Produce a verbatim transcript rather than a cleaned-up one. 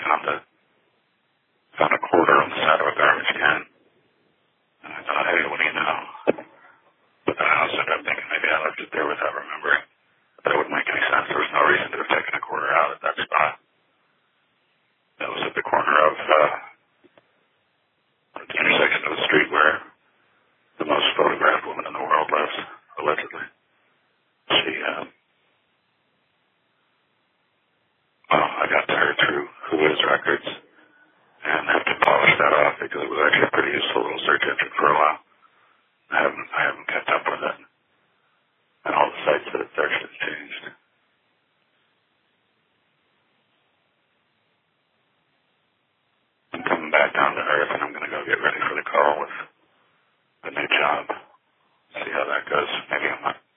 found a found a quarter on the side of a garbage can. And I thought, hey, what do you know? But then I also ended up thinking maybe I left it there without remembering. But it wouldn't make any sense. There was no reason to have taken a quarter out at that spot. That was at the corner of uh, the intersection of the street where the most photographed woman in the world lives, allegedly. She, um, oh, I got to her through Whois Records and have to polish that off because it was actually a pretty useful little search engine for a while. I haven't, I haven't kept up with it. And all the sites that it searched have changed.